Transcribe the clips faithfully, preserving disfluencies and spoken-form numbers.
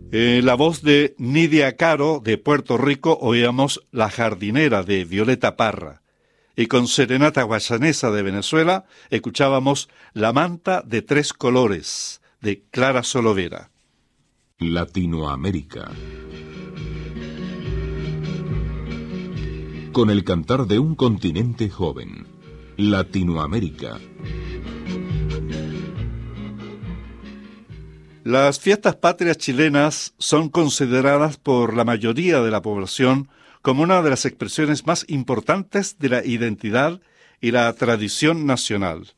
En la voz de Nidia Caro, de Puerto Rico, oíamos La jardinera, de Violeta Parra. Y con Serenata Guayanesa, de Venezuela, escuchábamos La manta de tres colores, de Clara Solovera. Latinoamérica. Con el cantar de un continente joven. Latinoamérica. Las fiestas patrias chilenas son consideradas por la mayoría de la población como una de las expresiones más importantes de la identidad y la tradición nacional.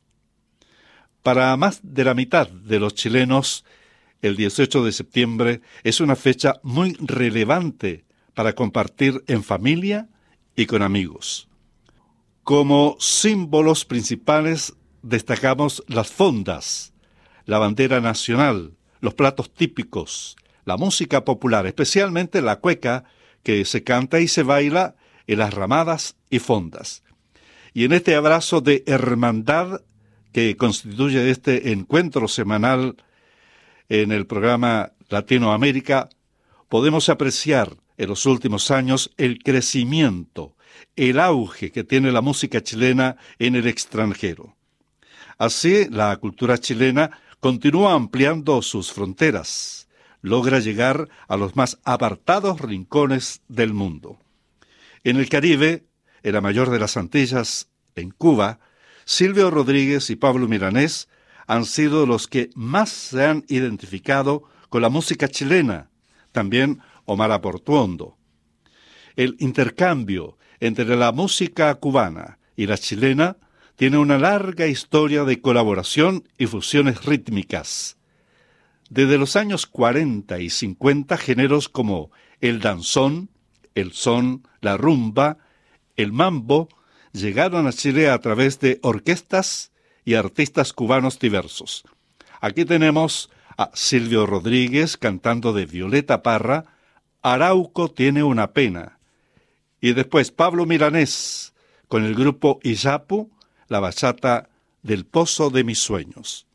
Para más de la mitad de los chilenos, el dieciocho de septiembre es una fecha muy relevante para compartir en familia y con amigos. Como símbolos principales destacamos las fondas, la bandera nacional, los platos típicos, la música popular, especialmente la cueca, que se canta y se baila en las ramadas y fondas. Y en este abrazo de hermandad que constituye este encuentro semanal en el programa Latinoamérica, podemos apreciar en los últimos años el crecimiento, el auge que tiene la música chilena en el extranjero. Así, la cultura chilena continúa ampliando sus fronteras, logra llegar a los más apartados rincones del mundo. En el Caribe, en la mayor de las Antillas, en Cuba, Silvio Rodríguez y Pablo Milanés han sido los que más se han identificado con la música chilena, también Omar Portuondo. El intercambio entre la música cubana y la chilena tiene una larga historia de colaboración y fusiones rítmicas. Desde los años cuarenta y cincuenta, géneros como el danzón, el son, la rumba, el mambo, llegaron a Chile a través de orquestas y artistas cubanos diversos. Aquí tenemos a Silvio Rodríguez cantando de Violeta Parra, Arauco tiene una pena. Y después Pablo Milanés con el grupo Iyapu, la bachata del Pozo de mis sueños.